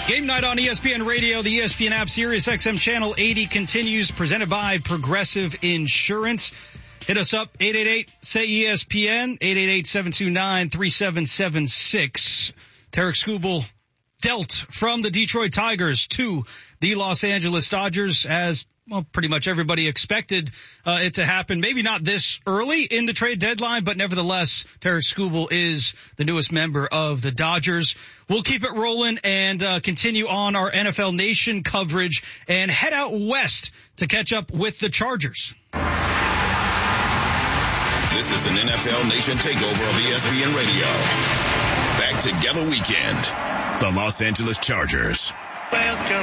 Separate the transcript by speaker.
Speaker 1: Game night on ESPN Radio, the ESPN app, Sirius XM Channel 80 continues, presented by Progressive Insurance. Hit us up, 888-SAY-ESPN, 888-729-3776. Tarek Skubal dealt from the Detroit Tigers to the Los Angeles Dodgers as, well, pretty much everybody expected it to happen. Maybe not this early in the trade deadline, but nevertheless, Tarek Skubal is the newest member of the Dodgers. We'll keep it rolling and continue on our NFL Nation coverage and head out west to catch up with the Chargers.
Speaker 2: This is an NFL Nation takeover of ESPN Radio. Back together weekend. The Los Angeles Chargers